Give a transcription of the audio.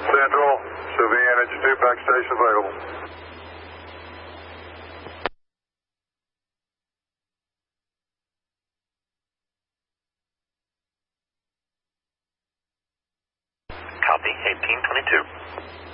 Central, civilian engine 2 backstation available. Copy, 1822.